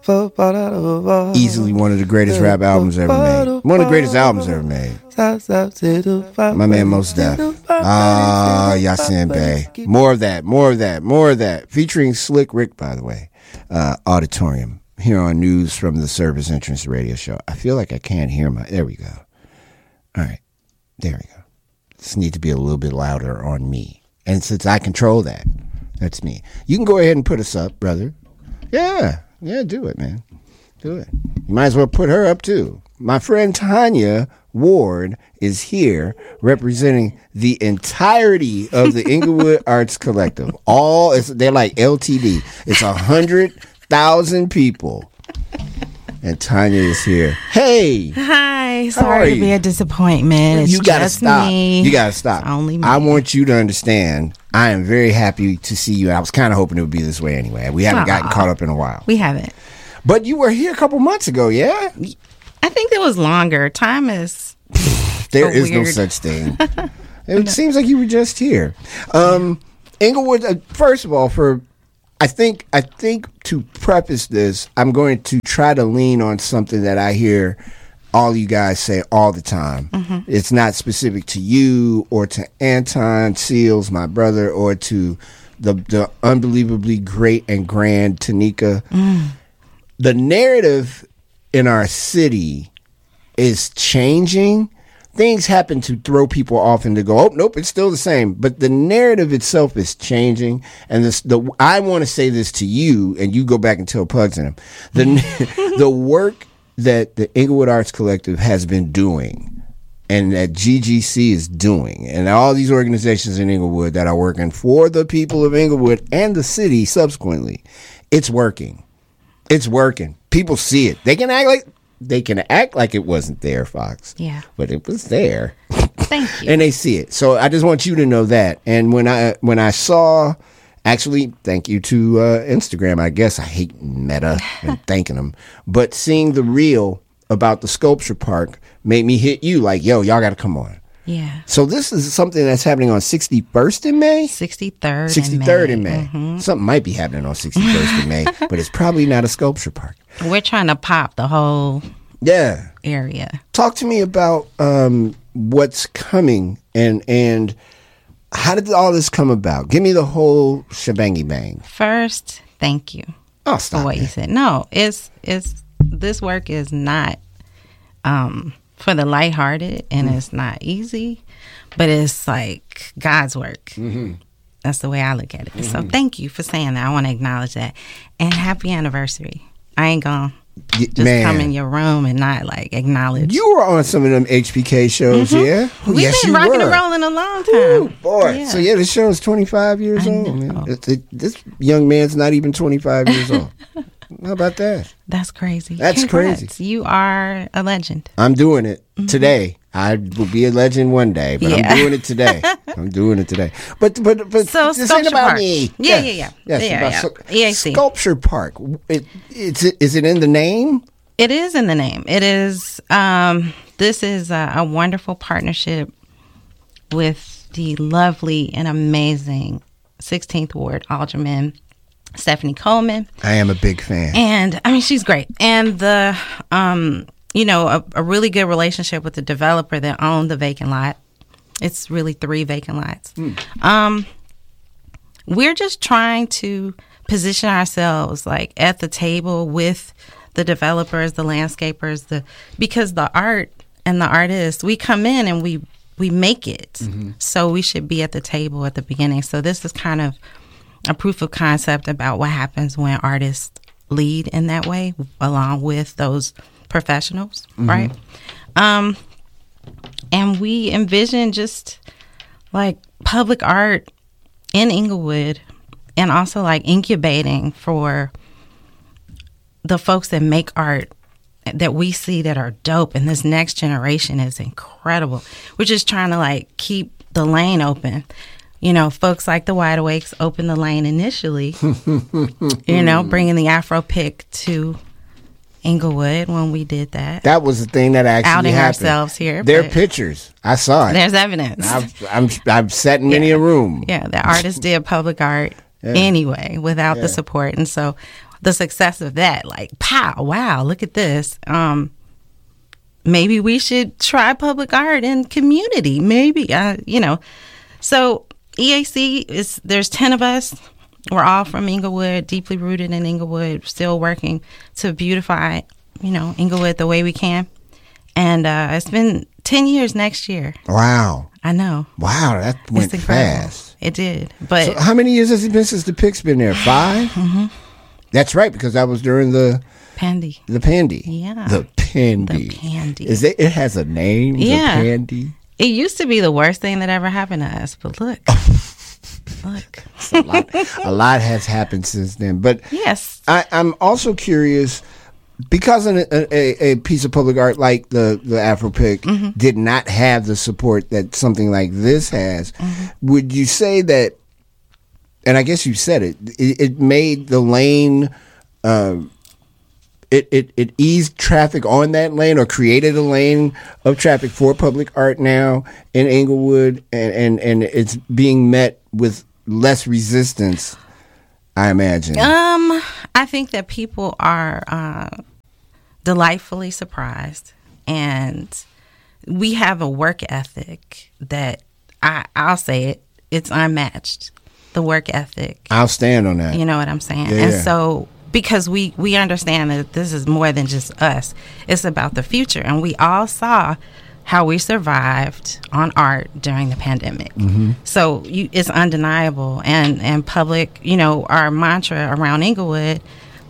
Easily one of the greatest rap albums ever made. One of the greatest albums ever made. My man Mos Def. Yasin Bey. More of that. Featuring Slick Rick, by the way. Auditorium. Here on News from the Service Entrance Radio Show. I feel like I can't hear there we go. All right. There we go. This needs to be a little bit louder on me. And since I control that, that's me. You can go ahead and put us up, brother. Yeah, do it, man. Do it. You might as well put her up, too. My friend Tanya Ward is here representing the entirety of the Inglewood Arts Collective. They're like LTD. It's 100,000 people. And Tanya is here. Hey. Hi. Sorry to be a disappointment. You got to stop. Me. You got to stop. It's only me. I want you to understand, I am very happy to see you. I was kind of hoping it would be this way anyway. We haven't gotten caught up in a while. We haven't. But you were here a couple months ago, yeah? I think it was longer. Time is There is no such thing. It seems like you were just here. Inglewood, first of all, I think to preface this, I'm going to try to lean on something that I hear all you guys say all the time. Mm-hmm. It's not specific to you or to Anton Seals, my brother, or to the unbelievably great and grand Tanika. The narrative in our city is changing. Things happen to throw people off and to go, oh, nope, it's still the same. But the narrative itself is changing. And I want to say this to you, and you go back and tell Pugs and him. The work that the Inglewood Arts Collective has been doing and that GGC is doing, and all these organizations in Inglewood that are working for the people of Inglewood and the city subsequently, it's working. It's working. People see it. They can act like it wasn't there, Fox. Yeah. But it was there. Thank you. And they see it. So I just want you to know that. And when I saw, actually, thank you to Instagram, I guess. I hate Meta and thanking them. But seeing the reel about the sculpture park made me hit you like, yo, y'all got to come on. Yeah. So this is something that's happening on 61st in May? 63rd in May. Mm-hmm. Something might be happening on 61st in May, but it's probably not a sculpture park. We're trying to pop the whole area. Talk to me about what's coming and how did all this come about? Give me the whole shebangy bang. First, thank you for what you said. No, it's this work is not for the lighthearted, and it's not easy, but it's like God's work. Mm-hmm. That's the way I look at it. Mm-hmm. So thank you for saying that. I want to acknowledge that. And happy anniversary. I ain't gonna just come in your room and not like acknowledge. You were on some of them HPK shows, yeah? We've been rocking and rolling a long time. Ooh, boy. Yeah. So yeah, the show is 25 years old, man. This young man's not even 25 years old. How about that? That's crazy. That's Congrats. crazy. You are a legend. I'm doing it today. I will be a legend one day, but I'm doing it today. But so this ain't about Park. me. Yeah. Sculpture Park. Is it in the name? It is in the name. It is. This is a wonderful partnership with the lovely and amazing 16th Ward Alderman Stephanie Coleman. I am a big fan. And I mean, she's great. And the, a really good relationship with the developer that owned the vacant lot. It's really 3 vacant lots. We're just trying to position ourselves like at the table with the developers, the landscapers, because the art and the artists, we come in and we make it. Mm-hmm. So we should be at the table at the beginning. So this is kind of a proof of concept about what happens when artists lead in that way, along with those professionals, right? And we envision just like public art in Inglewood, and also like incubating for the folks that make art that we see that are dope, and this next generation is incredible. We're just trying to like keep the lane open. You know, folks like the Wide Awakes opened the lane initially, bringing the Afro pick to Inglewood when we did that. That was the thing that actually outing happened. Ourselves here. There are pictures. I saw it. There's evidence. I've sat in many a room. Yeah, the artists did public art anyway without the support. And so the success of that. Like, pow, wow, look at this. Maybe we should try public art in community. Maybe, So EAC there's 10 of us. We're all from Inglewood, deeply rooted in Inglewood, still working to beautify, Inglewood the way we can. And it's been 10 years next year. Wow. I know. Wow, that went fast. It did. But so how many years has it been since the Pic's been there? 5? Mm-hmm. That's right, because that was during the Pandy. The Pandy. Yeah. The Pandy. The Pandy. It has a name, yeah. The Pandy? It used to be the worst thing that ever happened to us, but look. Look. A lot has happened since then. But yes. I'm also curious, because a piece of public art like the Afro-Pic mm-hmm. did not have the support that something like this has, mm-hmm. would you say that, and I guess you said it made the lane, it eased traffic on that lane, or created a lane of traffic for public art now in Inglewood, and it's being met with less resistance, I imagine? I think that people are delightfully surprised, and we have a work ethic that I'll say it's unmatched. The work ethic. I'll stand on that. You know what I'm saying? Yeah, and so, because we understand that this is more than just us, it's about the future, and we all saw how we survived on art during the pandemic. Mm-hmm. So it's undeniable, and public, our mantra around Inglewood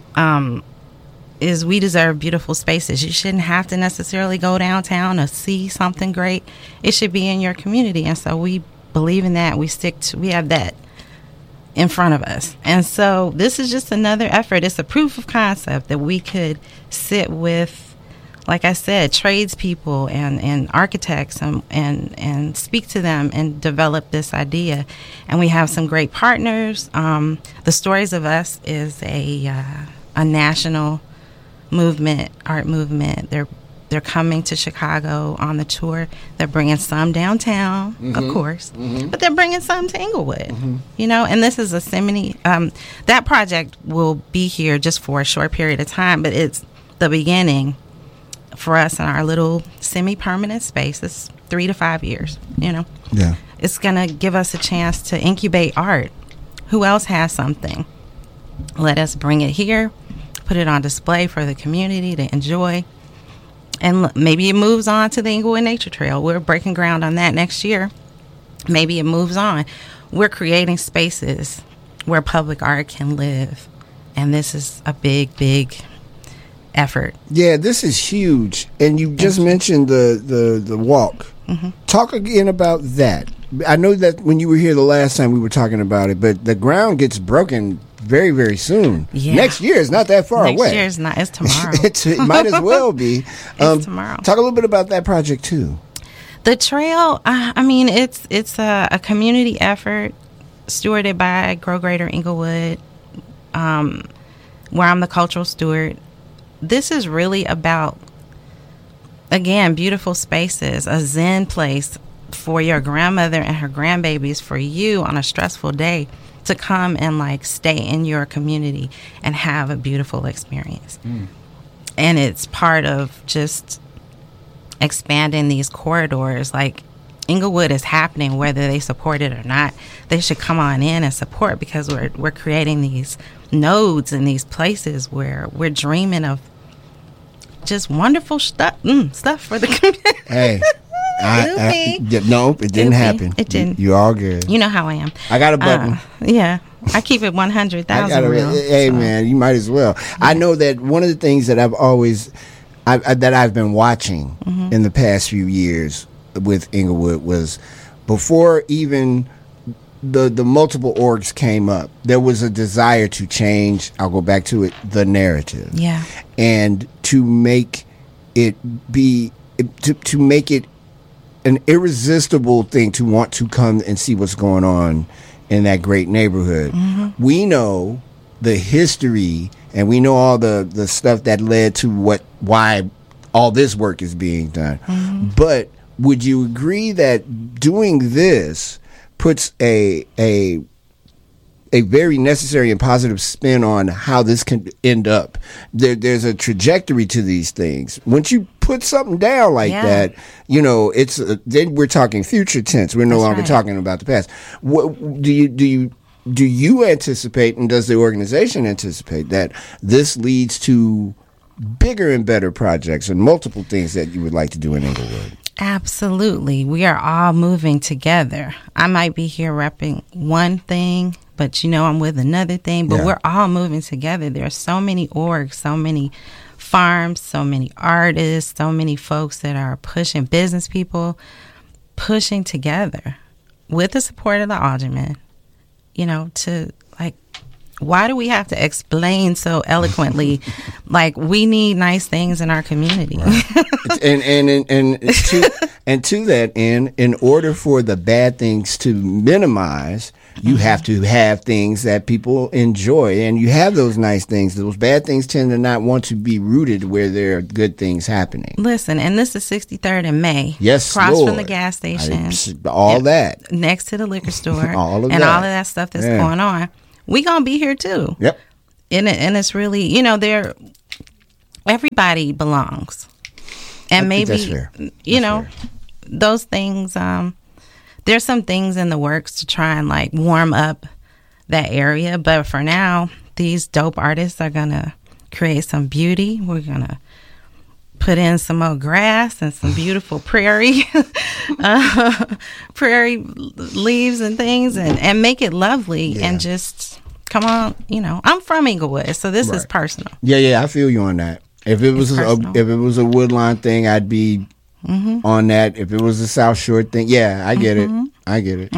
is we deserve beautiful spaces. You shouldn't have to necessarily go downtown to see something great. It should be in your community, and so we believe in that. We have that in front of us. And so this is just another effort. It's a proof of concept that we could sit with, like I said, tradespeople and architects and speak to them and develop this idea. And we have some great partners. The Stories of Us is a national movement, art movement. They're coming to Chicago on the tour. They're bringing some downtown, mm-hmm. of course, mm-hmm. but they're bringing some to Inglewood, mm-hmm. And this is a that project will be here just for a short period of time, but it's the beginning for us in our little semi-permanent space. It's 3 to 5 years, Yeah. It's going to give us a chance to incubate art. Who else has something? Let us bring it here, put it on display for the community to enjoy. And maybe it moves on to the Inglewood Nature Trail. We're breaking ground on that next year. Maybe it moves on. We're creating spaces where public art can live. And this is a big, big effort. Yeah, this is huge. And you just mentioned the walk. Mm-hmm. Talk again about that. I know that when you were here the last time we were talking about it, but the ground gets broken very, very soon. Yeah. Next year is not that far away. Next year is not. It's tomorrow. It might as well be. It's tomorrow. Talk a little bit about that project too. The trail. It's a community effort stewarded by Grow Greater Inglewood, where I'm the cultural steward. This is really about, again, beautiful spaces, a zen place for your grandmother and her grandbabies, for you on a stressful day to come and stay in your community and have a beautiful experience. And it's part of just expanding these corridors. Inglewood is happening whether they support it or not. They should come on in and support, because we're creating these nodes in these places where we're dreaming of just wonderful stuff for the community. Hey. No, it didn't happen. It didn't. You're all good. You know how I am. I got a button. Yeah. I keep it 100,000 real. Hey, so. Man, you might as well. Yeah. I know that one of the things that I've been watching mm-hmm. in the past few years with Inglewood was, before even the multiple orgs came up, there was a desire to change, I'll go back to it, the narrative. Yeah. And to make it be, to make it an irresistible thing to want to come and see what's going on in that great neighborhood. Mm-hmm. We know the history, and we know all the stuff that led to why all this work is being done. Mm-hmm. But would you agree that doing this puts a a very necessary and positive spin on how this can end up. There's a trajectory to these things. Once you put something down like that, you know, it's then we're talking future tense. We're no longer talking about the past. What do you anticipate, and does the organization anticipate that this leads to bigger and better projects and multiple things that you would like to do in Inglewood? Absolutely. We are all moving together. I might be here repping one thing, but you know, I'm with another thing, but we're all moving together. There are so many orgs, so many farms, so many artists, so many folks that are pushing, business people pushing together with the support of the aldermen, you know, to like, why do we have to explain so eloquently? Like, we need nice things in our community. Right. and to that end, in order for the bad things to minimize, you have to have things that people enjoy, and you have those nice things. Those bad things tend to not want to be rooted where there are good things happening. Listen, and this is 63rd and May. Yes, across Lord. From the gas station. That. Next to the liquor store. all of that stuff that's going on. We gonna be here too. Yep. And it's really, you know, everybody belongs. And maybe, you know, those things, there's some things in the works to try and like warm up that area. But for now, these dope artists are going to create some beauty. We're going to put in some more grass and some beautiful prairie leaves and things and make it lovely and just come on. You know, I'm from Inglewood, so this is personal. Yeah, I feel you on that. If it was a Woodlawn thing, I'd be on that. If it was a South Shore thing, I get it. I get it.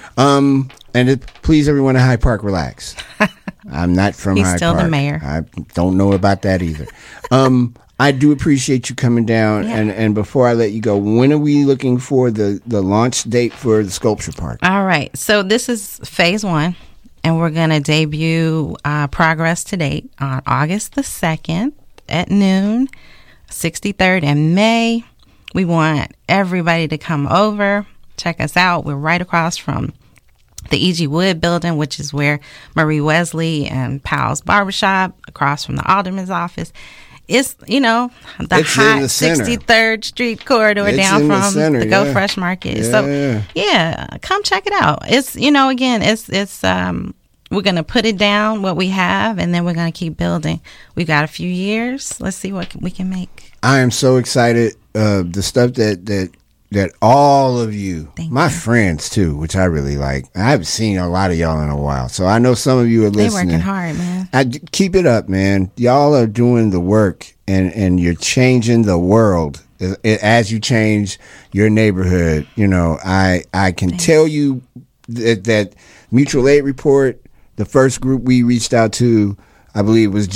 And please, everyone at Hyde Park, relax. I'm not from Hyde Park. He's still the mayor. I don't know about that either. I do appreciate you coming down. Yeah. And before I let you go, when are we looking for the launch date for the Sculpture Park? All right. So this is phase 1, and we're going to debut Progress to Date on August the 2nd at noon, 63rd and May. We want everybody to come over, check us out. We're right across from the E.G. Wood building, which is where Marie Wesley and Powell's Barbershop, across from the Alderman's office. It's, you know, the hot 63rd Street corridor down from the Go Fresh Market. So, come check it out. It's, you know, again, it's we're going to put it down, what we have, and then we're going to keep building. We've got a few years. Let's see what we can make. I am so excited. The stuff that all of you, my friends too, which I really like. I haven't seen a lot of y'all in a while, so I know some of you are listening. They're working hard, man. Keep it up, man. Y'all are doing the work, and you're changing the world as you change your neighborhood. You know, I can tell you that Mutual Aid Report, the first group we reached out to, I believe, was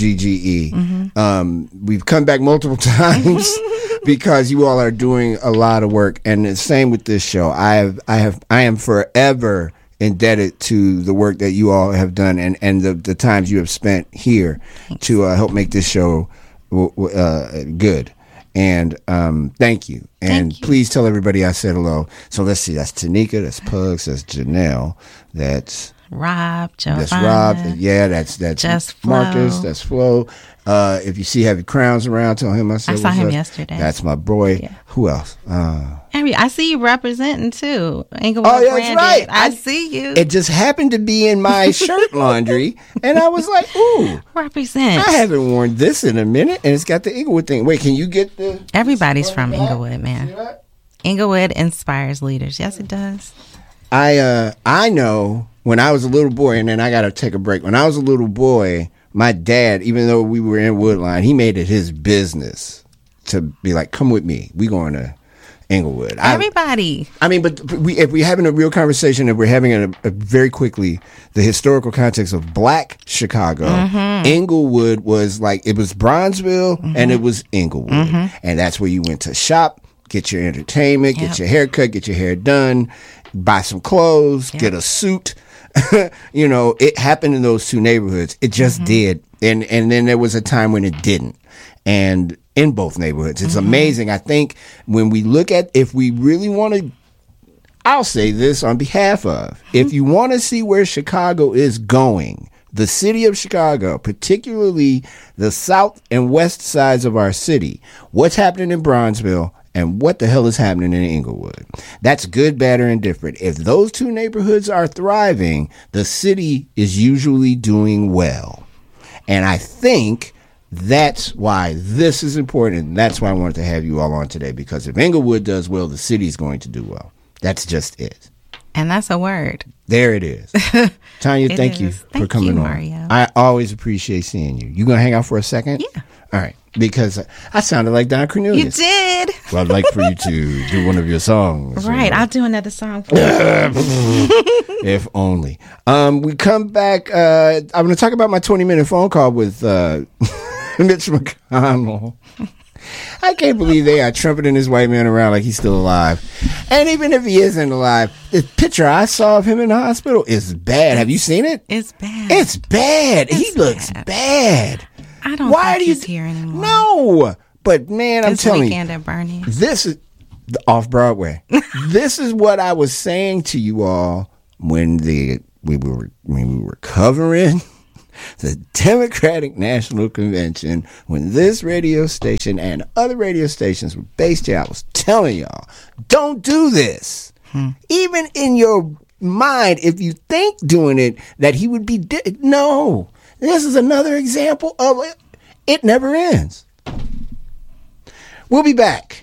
GGE. We've come back multiple times because you all are doing a lot of work, and the same with this show. I am forever indebted to the work that you all have done and the times you have spent here to help make this show good. And thank you. And please tell everybody I said hello. So let's see. That's Tanika. That's Pugs. That's Janelle. That's Rob. Giovanna, that's Rob. Yeah, that's Just Marcus. Flo. That's Flo. If you see Heavy Crowns around, tell him I said I saw him yesterday. That's my boy. Yeah. Who else? I see you representing too. Inglewood that's branded. right. I see you. It just happened to be in my shirt laundry, and I was like, "Ooh, represent." I haven't worn this in a minute, and it's got the Inglewood thing. Wait, can you get the? Everybody's from Inglewood, man. Inglewood inspires leaders. Yes, it does. I know when I was a little boy, and then I got to take a break. When I was a little boy, my dad, even though we were in Woodline, he made it his business to be like, "Come with me. We going to Inglewood." Everybody. But if we're having a real conversation, if we're having a very quickly, the historical context of Black Chicago, Inglewood was like, it was Bronzeville and it was Inglewood. And that's where you went to shop, get your entertainment, get your hair cut, get your hair done, buy some clothes, get a suit. You know, it happened in those two neighborhoods. It just did. And then there was a time when it didn't. And in both neighborhoods. It's amazing. I think when we look at, if we really want to, I'll say this on behalf of, if you want to see where Chicago is going, the city of Chicago, particularly the south and west sides of our city, what's happening in Bronzeville and what the hell is happening in Inglewood. That's good, bad, or indifferent. If those two neighborhoods are thriving, the city is usually doing well. And I think that's why this is important. And that's why I wanted to have you all on today, because if Inglewood does well, the city's going to do well. That's just it. And that's a word. There it is. Tanya, thank you for coming on. Mario. I always appreciate seeing you. You going to hang out for a second? Yeah. All right. Because I sounded like Don Cornelius. You did. Well, I'd like for you to do one of your songs. Right. I'll do another song for you. If only. We come back. I'm going to talk about my 20-minute phone call with Mitch McConnell. I can't believe they are trumpeting this white man around like he's still alive. And even if he isn't alive, the picture I saw of him in the hospital is bad. Have you seen it? It's bad. It's bad. He looks bad. I don't think he's here anymore. No. But, man, I'm telling you. This weekend at Bernie's. This is off Broadway. This is what I was saying to you all when we were covering the Democratic National Convention, when this radio station and other radio stations were based here. I was telling y'all, don't do this. Even in your mind, if you think doing it, that he would be no. This is another example of it. It never ends. We'll be back.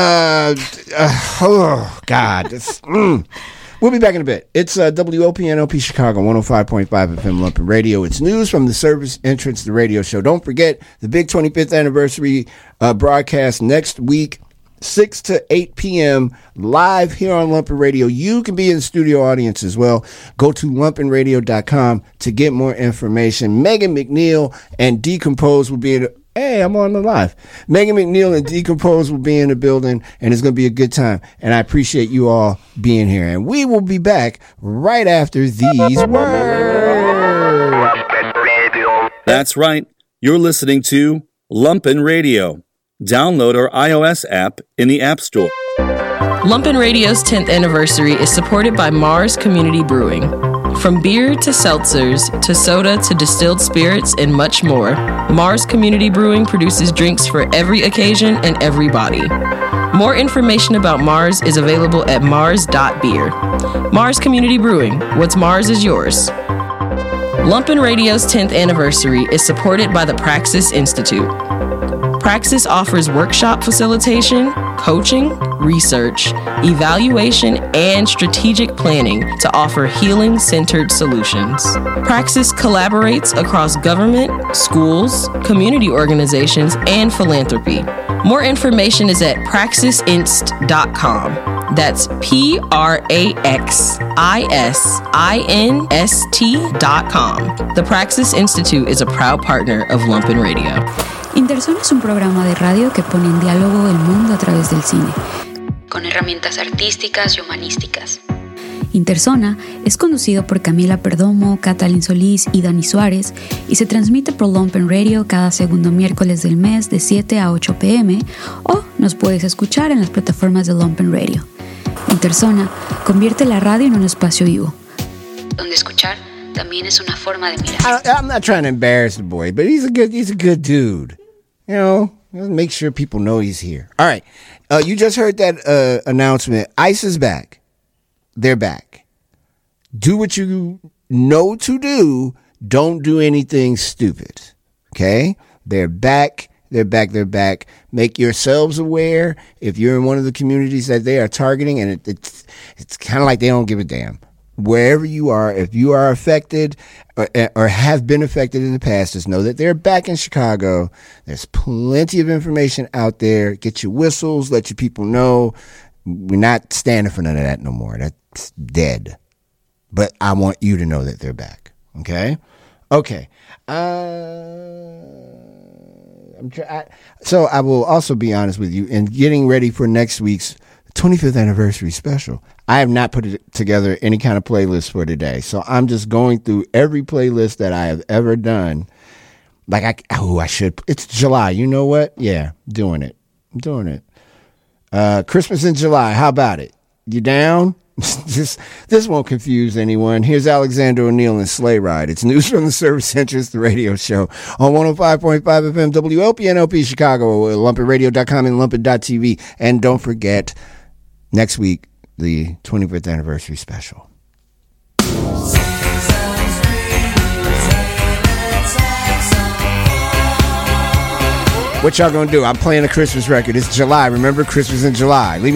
Oh, God. We'll be back in a bit. It's WOPNLP Chicago, 105.5 FM Lumpen Radio. It's news from the service entrance to the radio show. Don't forget the big 25th anniversary broadcast next week, 6 to 8 p.m. live here on Lumpen Radio. You can be in the studio audience as well. Go to lumpenradio.com to get more information. Megan McNeil and Decompose will be in Hey, I'm on the live. Megan McNeil and Decompose will be in the building, and it's going to be a good time. And I appreciate you all being here. And we will be back right after these words. That's right. You're listening to Lumpen Radio. Download our iOS app in the App Store. Lumpen Radio's 10th anniversary is supported by Mars Community Brewing. From beer to seltzers to soda to distilled spirits and much more, Mars Community Brewing produces drinks for every occasion and every body. More information about Mars is available at mars.beer. Mars Community Brewing. What's Mars is yours. Lumpen Radio's 10th anniversary is supported by the Praxis Institute. Praxis offers workshop facilitation, coaching, research, evaluation, and strategic planning to offer healing-centered solutions. Praxis collaborates across government, schools, community organizations, and philanthropy. More information is at praxisinst.com. That's praxisinst.com. The Praxis Institute is a proud partner of Lumpen Radio. Interzona es un programa de radio que pone en diálogo el mundo a través del cine, con herramientas artísticas y humanísticas. Interzona es conducido por Camila Perdomo, Catalin Solís y Dani Suárez y se transmite por Lumpen Radio cada segundo miércoles del mes de 7 a 8 p.m. o nos puedes escuchar en las plataformas de Lumpen Radio. Interzona convierte la radio en un espacio vivo, donde escuchar también es una forma de mirar. I'm not trying to embarrass the boy, but he's a good dude. You know, make sure people know he's here. All right. You just heard that announcement. ICE is back. They're back. Do what you know to do. Don't do anything stupid. Okay? They're back. They're back. Make yourselves aware if you're in one of the communities that they are targeting, and it's kind of like they don't give a damn. Wherever you are, if you are affected or have been affected in the past, just know that they're back in Chicago. There's plenty of information out there. Get your whistles, let your people know. We're not standing for none of that no more. That's dead. But I want you to know that they're back. Okay? Okay. So I will also be honest with you, in getting ready for next week's 25th anniversary special, I have not put together any kind of playlist for today. So I'm just going through every playlist that I have ever done. Like, I should. It's July. You know what? Yeah, I'm doing it. Christmas in July. How about it? You down? This won't confuse anyone. Here's Alexander O'Neill and Sleigh Ride. It's News from the Service Center. It's the radio show on 105.5 FM WLPNLP Chicago, lumpenradio.com and lumpen.tv. And don't forget, next week, the 25th anniversary special. What y'all gonna do? I'm playing a Christmas record. It's July. Remember, Christmas in July. Leave